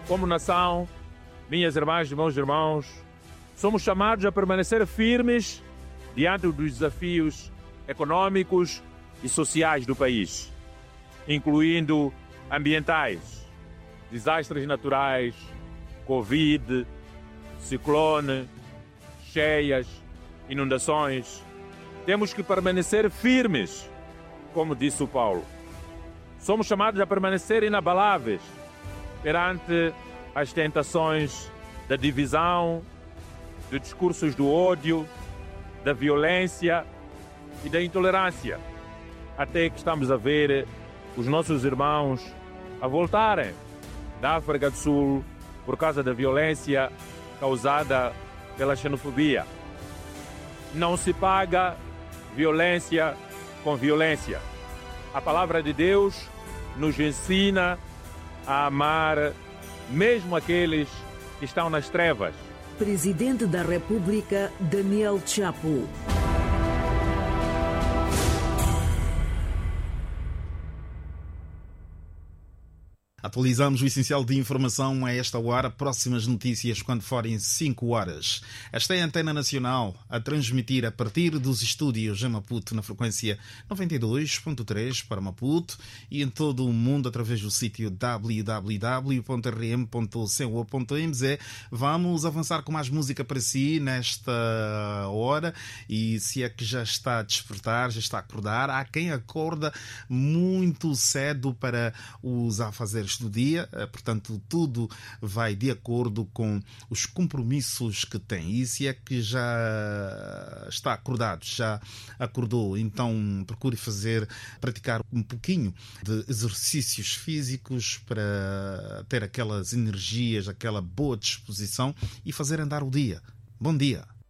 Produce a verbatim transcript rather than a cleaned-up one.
Como nação, minhas irmãs e meus irmãos, somos chamados a permanecer firmes diante dos desafios econômicos e sociais do país, incluindo ambientais, desastres naturais, Covid, ciclone, cheias, inundações. Temos que permanecer firmes, como disse o Paulo. Somos chamados a permanecer inabaláveis perante as tentações da divisão, dos discursos do ódio, da violência e da intolerância, até que estamos a ver os nossos irmãos a voltarem da África do Sul por causa da violência causada pela xenofobia. Não se paga violência com violência. A palavra de Deus nos ensina a amar mesmo aqueles que estão nas trevas. Presidente da República, Daniel Chapo. Atualizamos o essencial de informação a esta hora. Próximas notícias quando forem cinco horas. Esta é a Antena Nacional a transmitir a partir dos estúdios em Maputo na frequência noventa e dois ponto três para Maputo e em todo o mundo através do sítio w w w ponto r m ponto co ponto m z. Vamos avançar com mais música para si nesta hora e se é que já está a despertar, já está a acordar, há quem acorda muito cedo para os afazeres do dia, portanto tudo vai de acordo com os compromissos que tem. E se é que já está acordado, já acordou, então procure fazer, praticar um pouquinho de exercícios físicos para ter aquelas energias, aquela boa disposição e fazer andar o dia. Bom dia.